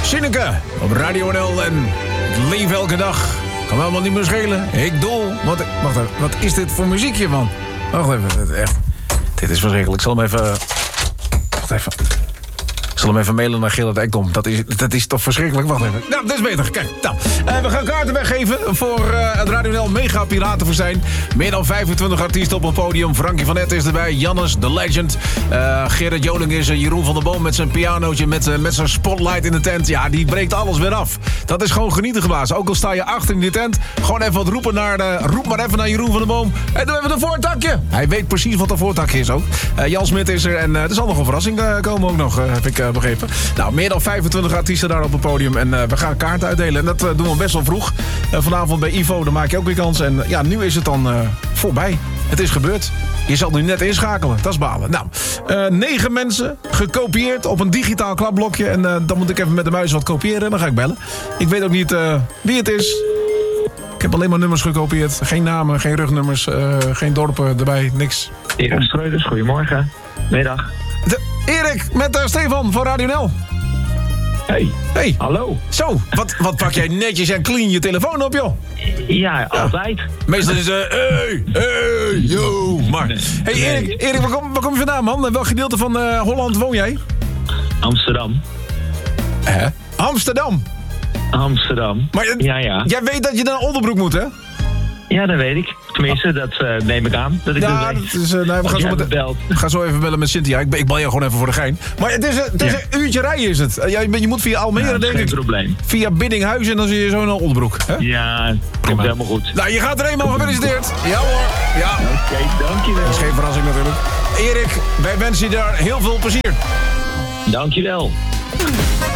Sineke op Radio NL en ik leef elke dag. Kan me helemaal niet meer schelen. Ik dol. Wacht even, wat is dit voor muziekje, man? Wacht even, echt. Dit is verschrikkelijk. Ik zal hem even... Wacht even. Ik zal hem even mailen naar Gerard Ekdom. Dat is toch verschrikkelijk? Wacht even. Nou, dat is beter. Kijk, nou. We gaan kaarten weggeven voor het Radio NL Mega Piratenfestijn. Meer dan 25 artiesten op een podium. Frankie van Etten is erbij. Jannes, The Legend. Gerard Joling is Jeroen van der Boom met zijn pianootje. Met zijn spotlight in de tent. Ja, die breekt alles weer af. Dat is gewoon genieten geblazen. Ook al sta je achter in die tent. Gewoon even wat roepen roep maar even naar Jeroen van der Boom. En doe even een voortakje. Hij weet precies wat een voortakje is ook. Jan Smit is er. En er zal nog een verrassing komen ook nog, heb ik begrepen. Nou, meer dan 25 artiesten daar op het podium. En we gaan kaarten uitdelen. En dat doen we best wel vroeg. Vanavond bij Ivo, dan maak je ook weer kans. En ja, nu is het dan voorbij. Het is gebeurd. Je zal nu net inschakelen. Dat is balen. Nou, 9 mensen gekopieerd op een digitaal klapblokje. En dan moet ik even met de muis wat kopiëren. En dan ga ik bellen. Ik weet ook niet wie het is. Ik heb alleen maar nummers gekopieerd. Geen namen, geen rugnummers, geen dorpen erbij, niks. Erik Streuders, goedemorgen. Middag. Erik, met Stefan van Radio NL. Hey, hallo. Zo, wat pak jij netjes en clean je telefoon op, joh? Ja, altijd. Meestal is het, hey, yo. Maar, hey Erik, waar kom je vandaan, man? In welk gedeelte van Holland woon jij? Amsterdam. Hè? Amsterdam? Maar ja. Jij weet dat je naar Oldenbroek moet, hè? Ja, dat weet ik. Tenminste, dat neem ik aan. Dat ik ja, dat is, we gaan zo even bellen met Cynthia. Ik bel je gewoon even voor de gein. Maar het is een uurtje rijden is het. Je moet via Almere, denk ik. Geen probleem. Via Biddinghuizen en dan zie je zo naar Oldenbroek. Hè? Ja, komt helemaal goed. Nou, je gaat er eenmaal, gefeliciteerd. Ja hoor. Ja. Oké, dankjewel. Dat is geen verrassing natuurlijk. Erik, wij wensen je daar heel veel plezier. Dankjewel.